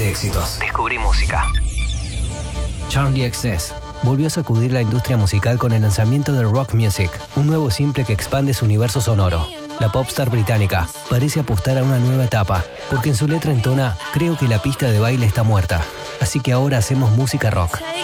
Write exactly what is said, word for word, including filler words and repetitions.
de éxitos. Descubrí música. Charlie X C S volvió a sacudir la industria musical con el lanzamiento de Rock Music, un nuevo simple que expande su universo sonoro. La popstar británica parece apostar a una nueva etapa, porque en su letra entona: creo que la pista de baile está muerta, así que ahora hacemos música rock.